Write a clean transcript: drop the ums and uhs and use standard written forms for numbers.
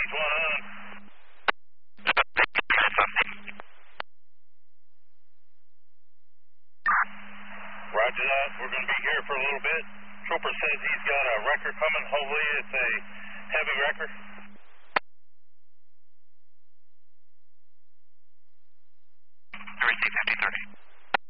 What's going on? Roger that. We're going to be here for a little bit. Trooper says he's got a wrecker coming. Hopefully it's a heavy wrecker.